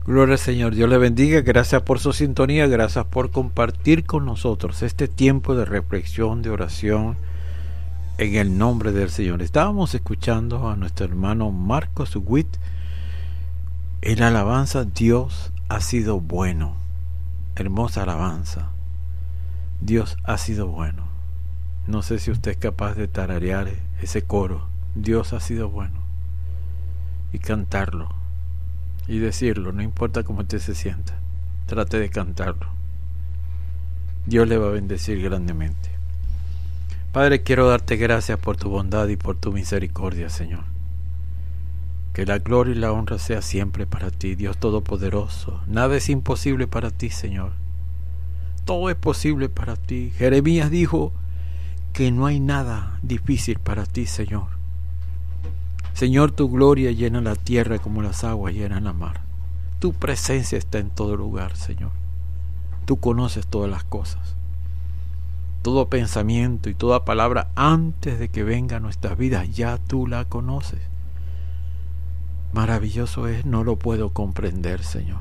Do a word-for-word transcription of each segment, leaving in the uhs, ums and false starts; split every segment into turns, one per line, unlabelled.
Gloria al Señor, Dios le bendiga, gracias por su sintonía, gracias por compartir con nosotros este tiempo de reflexión, de oración, en el nombre del Señor. Estábamos escuchando a nuestro hermano Marcos Witt en la alabanza Dios ha sido bueno. Hermosa alabanza. Dios ha sido bueno. No sé si usted es capaz de tararear ese coro. Dios ha sido bueno. Y cantarlo. Y decirlo, no importa cómo usted se sienta. Trate de cantarlo. Dios le va a bendecir grandemente. Padre, quiero darte gracias por tu bondad y por tu misericordia, Señor. Que la gloria y la honra sea siempre para ti, Dios Todopoderoso. Nada es imposible para ti, Señor. Todo es posible para ti. Jeremías dijo que no hay nada difícil para ti, Señor. Señor, tu gloria llena la tierra como las aguas llenan la mar. Tu presencia está en todo lugar, Señor. Tú conoces todas las cosas. Todo pensamiento y toda palabra antes de que venga a nuestras vidas, ya tú la conoces. Maravilloso es, no lo puedo comprender, Señor.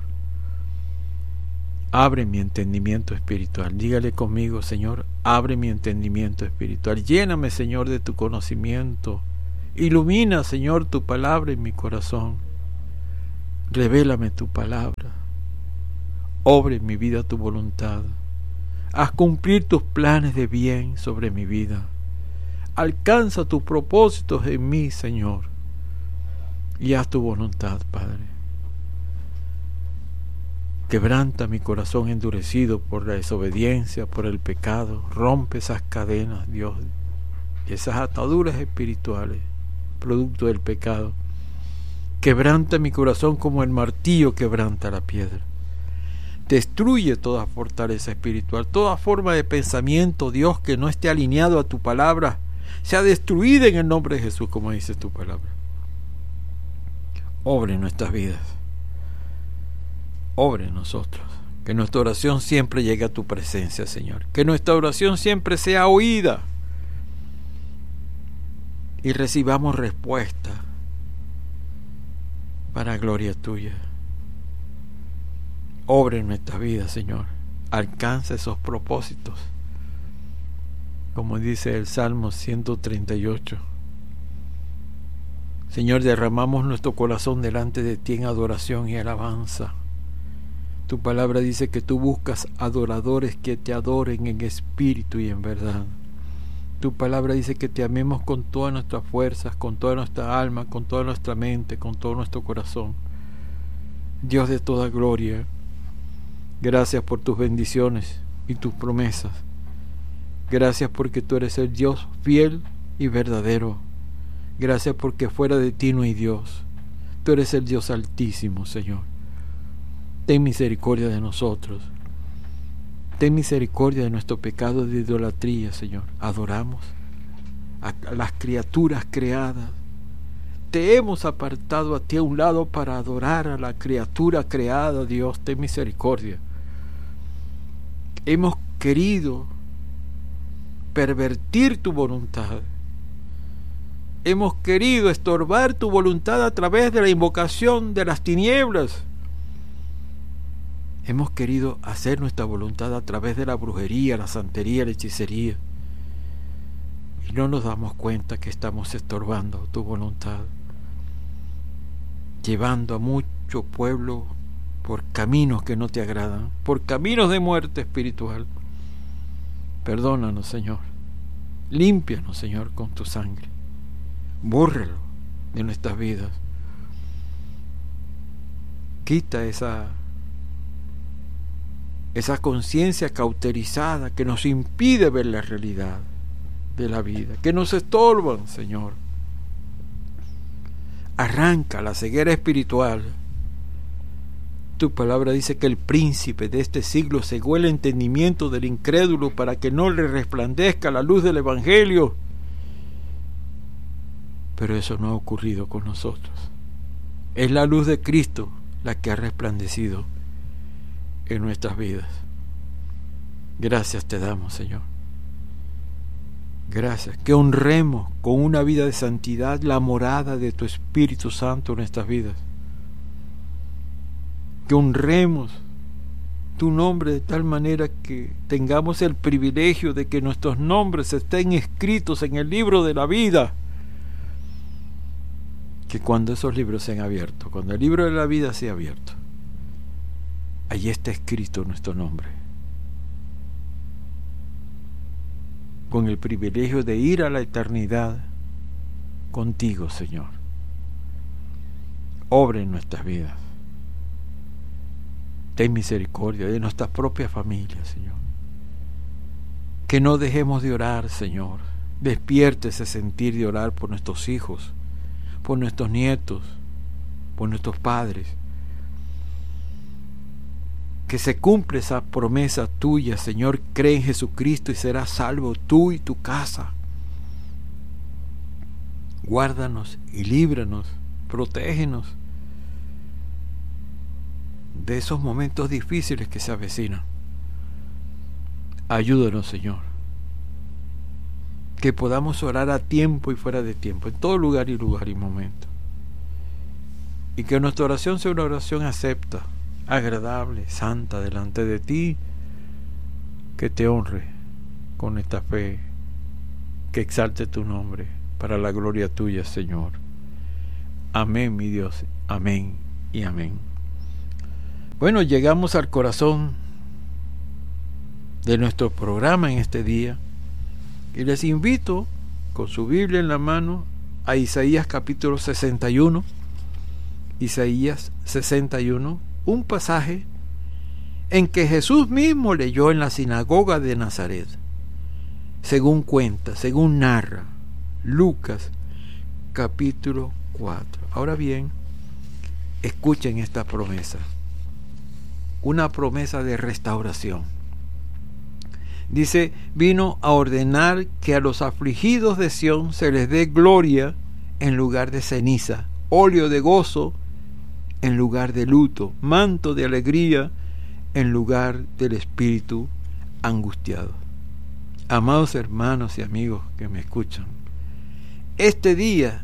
Abre mi entendimiento espiritual. Dígale conmigo, Señor, abre mi entendimiento espiritual. Lléname, Señor, de tu conocimiento. Ilumina, Señor, tu palabra en mi corazón. Revélame tu palabra. Obre en mi vida tu voluntad. Haz cumplir tus planes de bien sobre mi vida. Alcanza tus propósitos en mí, Señor. Y haz tu voluntad, Padre. Quebranta mi corazón endurecido por la desobediencia, por el pecado. Rompe esas cadenas, Dios, esas ataduras espirituales, producto del pecado. Quebranta mi corazón como el martillo quebranta la piedra. Destruye toda fortaleza espiritual, toda forma de pensamiento, Dios, que no esté alineado a tu palabra, sea destruida en el nombre de Jesús, como dice tu palabra. Obra en nuestras vidas. Obra en nosotros. Que nuestra oración siempre llegue a tu presencia, Señor. Que nuestra oración siempre sea oída. Y recibamos respuesta para gloria tuya. Obra en nuestras vidas, Señor. Alcanza esos propósitos. Como dice el Salmo ciento treinta y ocho. Señor, derramamos nuestro corazón delante de ti en adoración y alabanza. Tu palabra dice que tú buscas adoradores que te adoren en espíritu y en verdad. Tu palabra dice que te amemos con todas nuestras fuerzas, con toda nuestra alma, con toda nuestra mente, con todo nuestro corazón. Dios de toda gloria, gracias por tus bendiciones y tus promesas. Gracias porque tú eres el Dios fiel y verdadero. Gracias porque fuera de ti no hay Dios. Tú eres el Dios altísimo, Señor. Ten misericordia de nosotros. Ten misericordia de nuestro pecado de idolatría, Señor. Adoramos a las criaturas creadas. Te hemos apartado a ti a un lado para adorar a la criatura creada, Dios. Ten misericordia. Hemos querido pervertir tu voluntad. Hemos querido estorbar tu voluntad a través de la invocación de las tinieblas. Hemos querido hacer nuestra voluntad a través de la brujería, la santería, la hechicería. Y no nos damos cuenta que estamos estorbando tu voluntad, llevando a mucho pueblo por caminos que no te agradan, por caminos de muerte espiritual. Perdónanos, Señor. Límpianos, Señor, con tu sangre. Bórralo de nuestras vidas. Quita esa esa conciencia cauterizada que nos impide ver la realidad de la vida, que nos estorban, Señor. Arranca la ceguera espiritual. Tu palabra dice que el príncipe de este siglo cegó el entendimiento del incrédulo para que no le resplandezca la luz del Evangelio. Pero eso no ha ocurrido con nosotros. Es la luz de Cristo la que ha resplandecido en nuestras vidas. Gracias te damos, Señor. Gracias. Que honremos con una vida de santidad la morada de tu Espíritu Santo en nuestras vidas. que honremos tu nombre de tal manera que tengamos el privilegio de que nuestros nombres estén escritos en el libro de la vida. Que cuando esos libros sean abiertos, cuando el libro de la vida sea abierto, allí está escrito nuestro nombre, con el privilegio de ir a la eternidad contigo, Señor. Obra en nuestras vidas. Ten misericordia de nuestras propias familias, Señor. Que no dejemos de orar, Señor. Despierte ese sentir de orar por nuestros hijos, por nuestros nietos, por nuestros padres. Que se cumple esa promesa tuya, Señor. Cree en Jesucristo y serás salvo tú y tu casa. Guárdanos y líbranos, protégenos de esos momentos difíciles que se avecinan. Ayúdanos, Señor, que podamos orar a tiempo y fuera de tiempo, en todo lugar y lugar y momento, y que nuestra oración sea una oración acepta, agradable, santa delante de ti, que te honre con esta fe, que exalte tu nombre para la gloria tuya, Señor. Amén, mi Dios, amén y amén. Bueno, llegamos al corazón de nuestro programa en este día y les invito con su Biblia en la mano a Isaías capítulo sesenta y uno. Isaías sesenta y uno, un pasaje en que Jesús mismo leyó en la sinagoga de Nazaret, según cuenta, según narra Lucas capítulo cuatro. Ahora bien, escuchen esta promesa, una promesa de restauración. Dice: vino a ordenar que a los afligidos de Sión se les dé gloria en lugar de ceniza, óleo de gozo en lugar de luto, manto de alegría en lugar del espíritu angustiado. Amados hermanos y amigos que me escuchan, este día,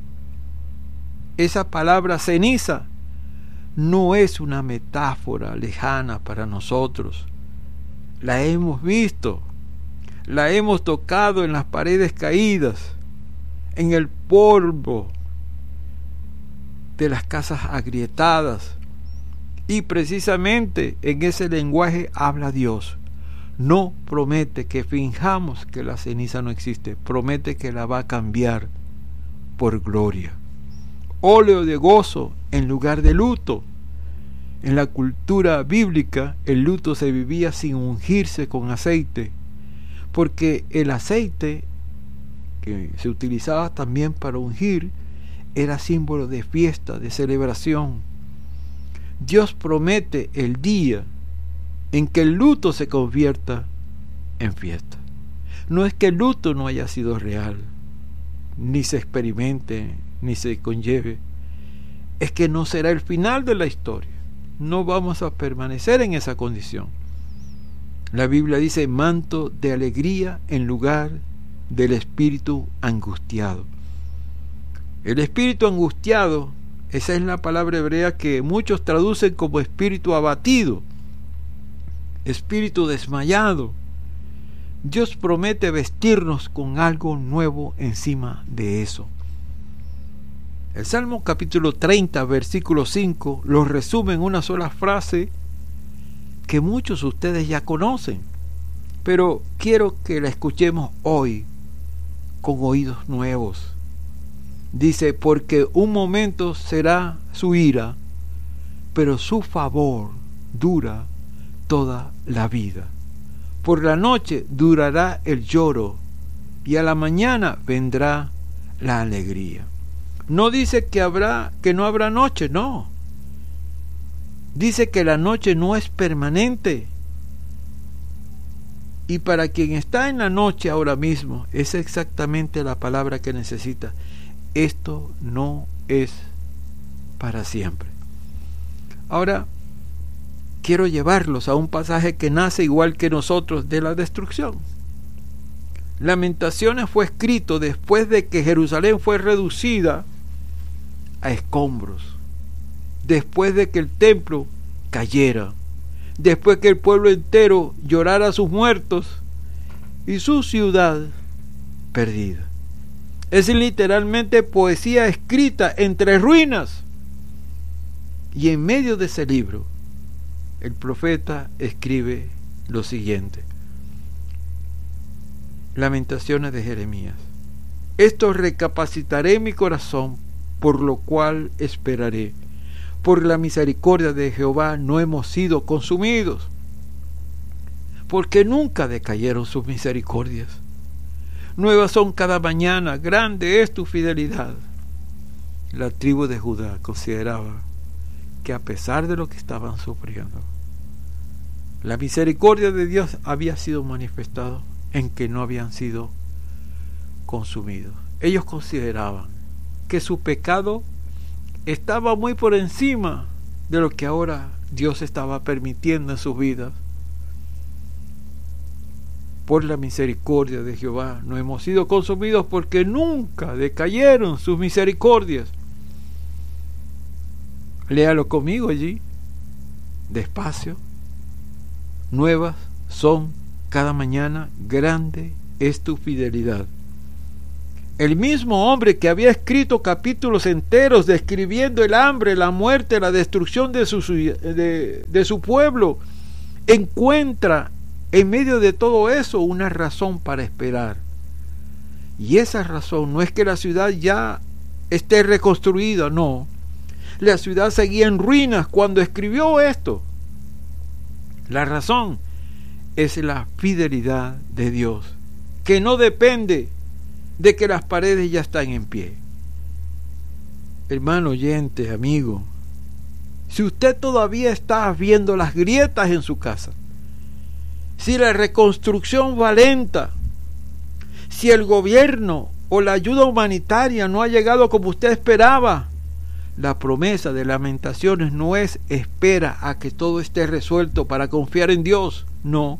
esa palabra ceniza no es una metáfora lejana para nosotros. La hemos visto, la hemos tocado en las paredes caídas, en el polvo de las casas agrietadas, y precisamente en ese lenguaje habla Dios. No promete que finjamos que la ceniza no existe, promete que la va a cambiar por gloria. Óleo de gozo en lugar de luto. En la cultura bíblica, el luto se vivía sin ungirse con aceite, porque el aceite que se utilizaba también para ungir era símbolo de fiesta, de celebración. Dios promete el día en que el luto se convierta en fiesta. No es que el luto no haya sido real, ni se experimente, ni se conlleve. Es que no será el final de la historia. No vamos a permanecer en esa condición. La Biblia dice: manto de alegría en lugar del espíritu angustiado. El espíritu angustiado, esa es la palabra hebrea que muchos traducen como espíritu abatido, espíritu desmayado. Dios promete vestirnos con algo nuevo encima de eso. El Salmo capítulo treinta, versículo cinco, lo resume en una sola frase que muchos de ustedes ya conocen, pero quiero que la escuchemos hoy con oídos nuevos. Dice: porque un momento será su ira, pero su favor dura toda la vida. Por la noche durará el lloro, y a la mañana vendrá la alegría. No dice que habrá, que no habrá noche, no. Dice que la noche no es permanente. Y para quien está en la noche ahora mismo, es exactamente la palabra que necesita. Esto no es para siempre. Ahora, quiero llevarlos a un pasaje que nace igual que nosotros de la destrucción. Lamentaciones fue escrito después de que Jerusalén fue reducida a escombros, después de que el templo cayera, después que el pueblo entero llorara a sus muertos y su ciudad perdida. Es literalmente poesía escrita entre ruinas. Y en medio de ese libro, el profeta escribe lo siguiente: Lamentaciones de Jeremías. Esto recapacitaré mi corazón, por lo cual esperaré. Por la misericordia de Jehová no hemos sido consumidos, porque nunca decayeron sus misericordias. Nuevas son cada mañana, grande es tu fidelidad. La tribu de Judá consideraba que a pesar de lo que estaban sufriendo, la misericordia de Dios había sido manifestada en que no habían sido consumidos. Ellos consideraban que su pecado estaba muy por encima de lo que ahora Dios estaba permitiendo en sus vidas. Por la misericordia de Jehová no hemos sido consumidos, porque nunca decayeron sus misericordias. Léalo conmigo allí, despacio. Nuevas son cada mañana, grande es tu fidelidad. El mismo hombre que había escrito capítulos enteros describiendo el hambre, la muerte, la destrucción de su, de, de su pueblo, encuentra en medio de todo eso una razón para esperar. Y esa razón no es que la ciudad ya esté reconstruida, no. La ciudad seguía en ruinas cuando escribió esto. La razón es la fidelidad de Dios, que no depende de que las paredes ya están en pie. Hermano oyente, amigo, si usted todavía está viendo las grietas en su casa, si la reconstrucción va lenta, si el gobierno o la ayuda humanitaria no ha llegado como usted esperaba, la promesa de Lamentaciones no es espera a que todo esté resuelto para confiar en Dios, no.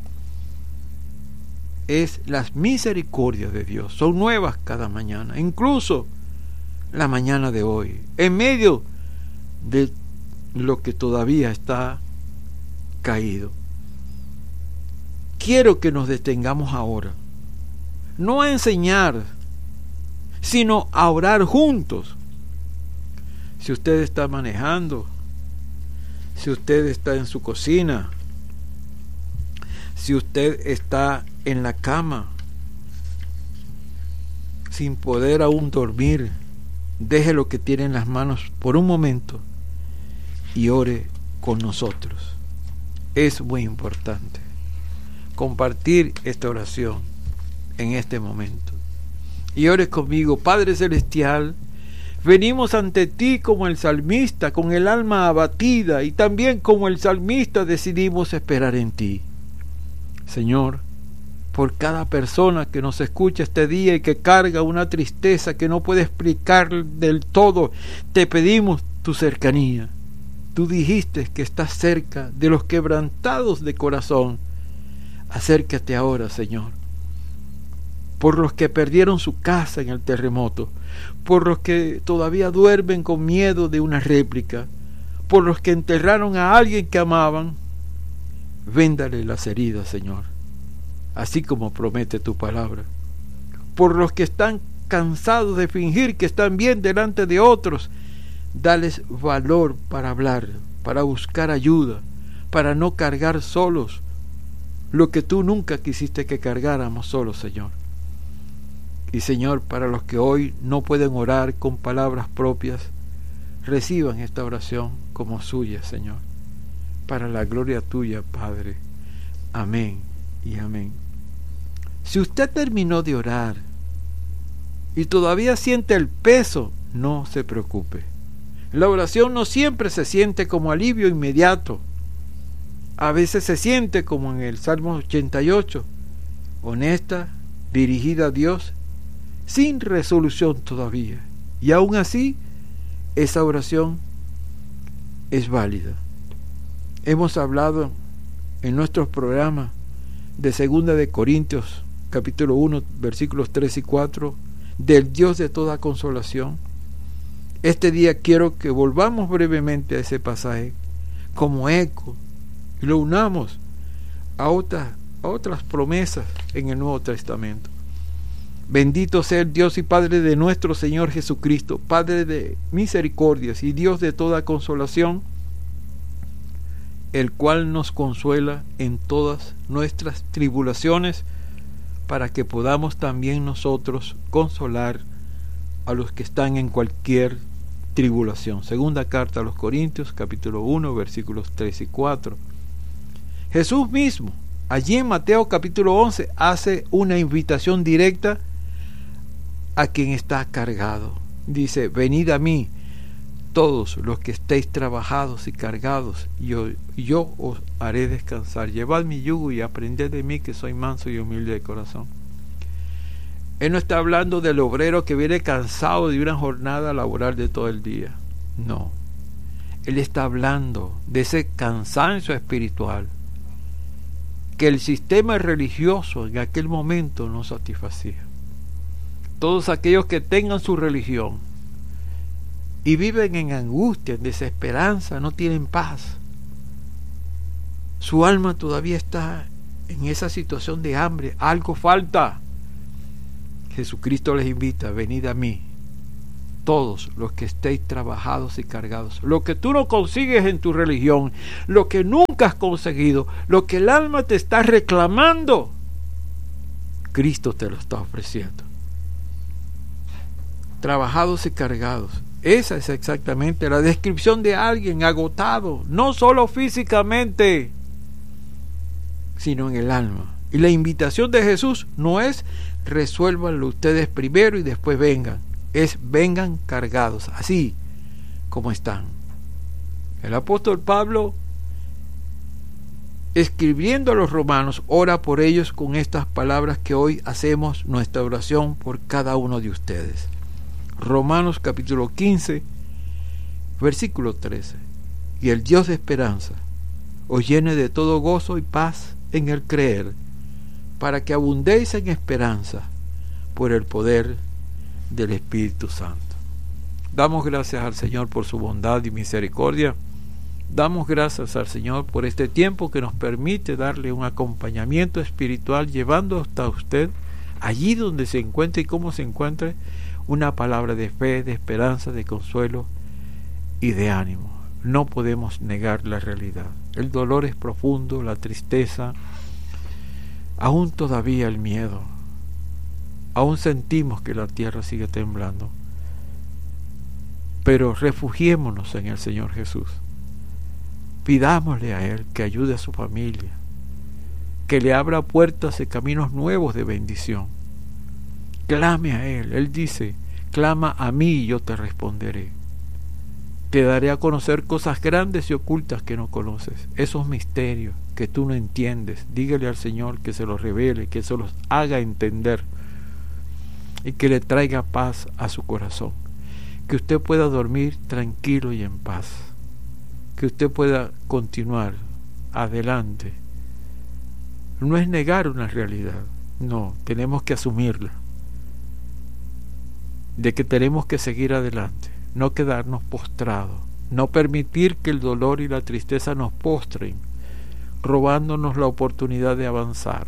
Es las misericordias de Dios, son nuevas cada mañana, incluso la mañana de hoy, en medio de lo que todavía está caído. Quiero que nos detengamos ahora, no a enseñar, sino a orar juntos. Si usted está manejando, si usted está en su cocina, si usted está en la cama, sin poder aún dormir, deje lo que tiene en las manos por un momento y ore con nosotros. Es muy importante compartir esta oración en este momento. Y ore conmigo. Padre Celestial, venimos ante ti como el salmista, con el alma abatida, y también como el salmista decidimos esperar en ti. Señor, por cada persona que nos escucha este día y que carga una tristeza que no puede explicar del todo, te pedimos tu cercanía. Tú dijiste que estás cerca de los quebrantados de corazón. Acércate ahora, Señor, por los que perdieron su casa en el terremoto, por los que todavía duermen con miedo de una réplica, por los que enterraron a alguien que amaban. Véndale las heridas, Señor, así como promete tu palabra. Por los que están cansados de fingir que están bien delante de otros, dales valor para hablar, para buscar ayuda, para no cargar solos lo que tú nunca quisiste que cargáramos solos, Señor. Y Señor, para los que hoy no pueden orar con palabras propias, reciban esta oración como suya, Señor, para la gloria tuya, Padre. Amén y amén. Si usted terminó de orar y todavía siente el peso, no se preocupe. La oración no siempre se siente como alivio inmediato. A veces se siente como en el Salmo ochenta y ocho, honesta, dirigida a Dios, sin resolución todavía. Y aún así, esa oración es válida. Hemos hablado en nuestros programas de Segunda de Corintios, capítulo uno, versículos tres y cuatro, del Dios de toda consolación. Este día quiero que volvamos brevemente a ese pasaje como eco y lo unamos a otras, a otras promesas en el Nuevo Testamento. Bendito sea el Dios y Padre de nuestro Señor Jesucristo, Padre de misericordias y Dios de toda consolación, el cual nos consuela en todas nuestras tribulaciones, para que podamos también nosotros consolar a los que están en cualquier tribulación. Segunda carta a los Corintios, capítulo uno, versículos tres y cuatro. Jesús mismo, allí en Mateo capítulo once, hace una invitación directa a quien está cargado. Dice: venid a mí todos los que estéis trabajados y cargados, y yo, yo os haré descansar. Llevad mi yugo y aprended de mí, que soy manso y humilde de corazón. Él no está hablando del obrero que viene cansado de una jornada laboral de todo el día. No. Él está hablando de ese cansancio espiritual que el sistema religioso en aquel momento no satisfacía. Todos aquellos que tengan su religión y viven en angustia, en desesperanza, no tienen paz. Su alma todavía está en esa situación de hambre. Algo falta. Jesucristo les invita: venid a mí, todos los que estéis trabajados y cargados. Lo que tú no consigues en tu religión, lo que nunca has conseguido, lo que el alma te está reclamando, Cristo te lo está ofreciendo. Trabajados y cargados. Esa es exactamente la descripción de alguien agotado, no solo físicamente, sino en el alma. Y la invitación de Jesús no es: resuélvanlo ustedes primero y después vengan. Es: vengan cargados, así como están. El apóstol Pablo, escribiendo a los romanos, ora por ellos con estas palabras que hoy hacemos nuestra oración por cada uno de ustedes. Romanos capítulo quince, versículo trece. Y el Dios de esperanza os llene de todo gozo y paz en el creer, para que abundéis en esperanza por el poder del Espíritu Santo. Damos gracias al Señor por su bondad y misericordia. Damos gracias al Señor por este tiempo que nos permite darle un acompañamiento espiritual, llevando hasta usted, allí donde se encuentre y cómo se encuentre, una palabra de fe, de esperanza, de consuelo y de ánimo. No podemos negar la realidad. El dolor es profundo, la tristeza, aún todavía el miedo. Aún sentimos que la tierra sigue temblando. Pero refugiémonos en el Señor Jesús. Pidámosle a Él que ayude a su familia, que le abra puertas y caminos nuevos de bendición. Clame a Él. Él dice: clama a mí y yo te responderé. Te daré a conocer cosas grandes y ocultas que no conoces, esos misterios que tú no entiendes. Dígale al Señor que se los revele, que se los haga entender y que le traiga paz a su corazón, que usted pueda dormir tranquilo y en paz, que usted pueda continuar adelante. No es negar una realidad, no, tenemos que asumirla, de que tenemos que seguir adelante, no quedarnos postrados, no permitir que el dolor y la tristeza nos postren, robándonos la oportunidad de avanzar.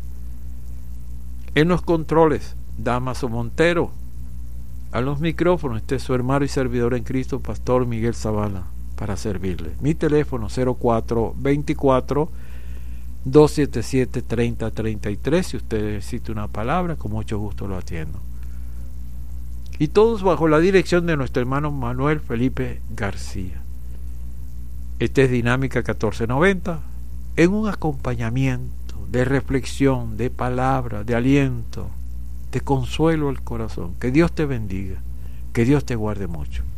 En los controles, Damaso Montero. A los micrófonos, este es su hermano y servidor en Cristo, Pastor Miguel Zavala, para servirle. Mi teléfono cero cuatro veinticuatro, doscientos setenta y siete, treinta treinta y tres. Si usted necesita una palabra, con mucho gusto lo atiendo. Y todos bajo la dirección de nuestro hermano Manuel Felipe García. Este es Dinámica catorce noventa, en un acompañamiento de reflexión, de palabra, de aliento, de consuelo al corazón. Que Dios te bendiga, que Dios te guarde mucho.